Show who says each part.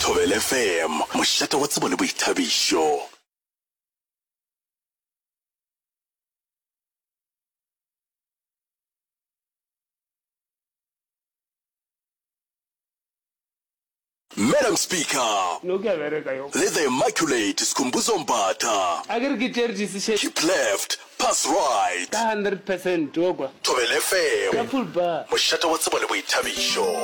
Speaker 1: Thobela FM mošate wa tsebo le boithabišo. Madam Speaker, let the Immaculate Sikhumbuzo Mbatha keep left, pass right.
Speaker 2: 100%
Speaker 1: Thobela FM mošate wa tsebo le boithabišo.